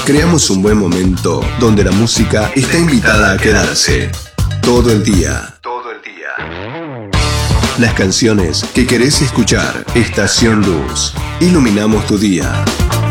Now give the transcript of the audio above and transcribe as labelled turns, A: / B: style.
A: Creamos un buen momento donde la música está invitada a quedarse. Todo el día. Todo el día. Las canciones que querés escuchar. Estación Luz. Iluminamos tu día.